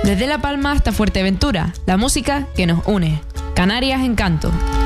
Desde La Palma hasta Fuerteventura, la música que nos une. Canarias Encanto.